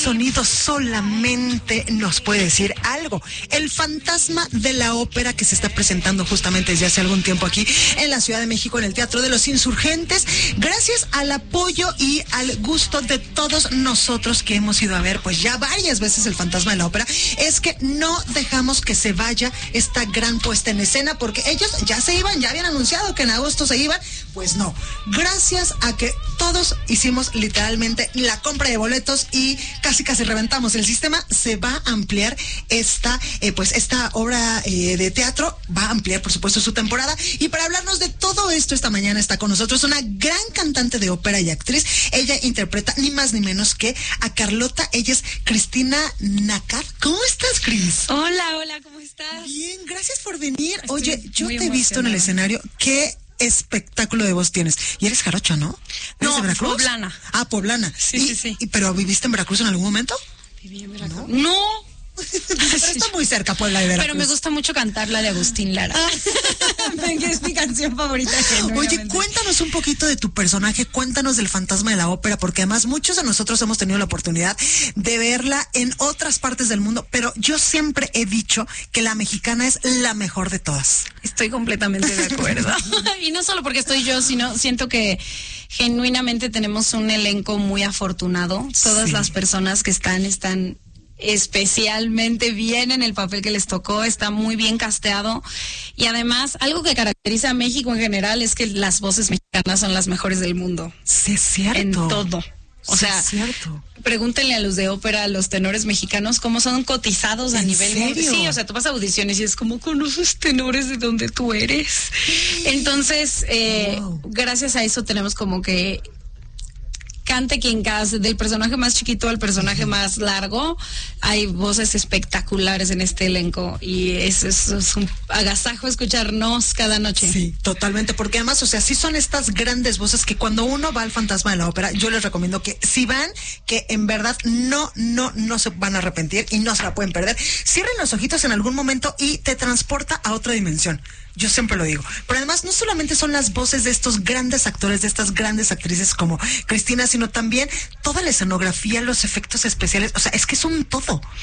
sonido solamente nos puede decir algo. El fantasma de la ópera que se está presentando justamente desde hace algún tiempo aquí en la Ciudad de México, en el Teatro de los Insurgentes, gracias al apoyo y al gusto de todos nosotros que hemos ido a ver pues ya varias veces el fantasma de la ópera, es que no dejamos que se vaya esta gran puesta en escena, porque ellos ya se iban, ya habían anunciado que en agosto se iban, pues no, gracias a que todos hicimos literalmente la compra de boletos y casi reventamos el sistema, se va a ampliar esta obra de teatro, va a ampliar por supuesto su temporada, y para hablarnos de todo esto esta mañana está con nosotros una gran cantante de ópera y actriz. Ella interpreta ni más ni menos que a Carlota, ella es Cristina Nacar. ¿Cómo estás, Cris? Hola, ¿cómo estás? Bien, gracias por venir. Oye, yo te he visto en el escenario, qué espectáculo de voz tienes. Y eres jarocha, ¿no? No, de Veracruz? poblana. Ah, poblana. Sí. ¿Pero viviste en Veracruz en algún momento? Viví en Veracruz. No. Pero está muy cerca Puebla de Veracruz. Pero me gusta mucho cantar la de Agustín Lara. Es mi canción favorita. Oye, cuéntanos un poquito de tu personaje, cuéntanos del fantasma de la ópera, porque además muchos de nosotros hemos tenido la oportunidad de verla en otras partes del mundo, pero yo siempre he dicho que la mexicana es la mejor de todas. Estoy completamente de acuerdo. Y no solo porque estoy yo, sino siento que genuinamente tenemos un elenco muy afortunado. Todas las personas que están especialmente bien en el papel que les tocó, está muy bien casteado, y además algo que caracteriza a México en general es que las voces mexicanas son las mejores del mundo. Sí, es cierto. En todo. O sea, es cierto. Pregúntenle a los de ópera, a los tenores mexicanos, cómo son cotizados a nivel mundial. Sí, o sea, tú vas a audiciones y es como, conoces tenores de donde tú eres. Entonces, gracias a eso tenemos como que cante quien cante, del personaje más chiquito al personaje más largo, hay voces espectaculares en este elenco, y es un agasajo escucharnos cada noche. Sí, totalmente, porque además, o sea, sí son estas grandes voces que cuando uno va al fantasma de la ópera, yo les recomiendo que si van, que en verdad no se van a arrepentir y no se la pueden perder. Cierren los ojitos en algún momento y te transporta a otra dimensión. Yo siempre lo digo. Pero además no solamente son las voces de estos grandes actores, de estas grandes actrices como Cristina, sino también toda la escenografía, los efectos especiales. O sea, es que es un todo.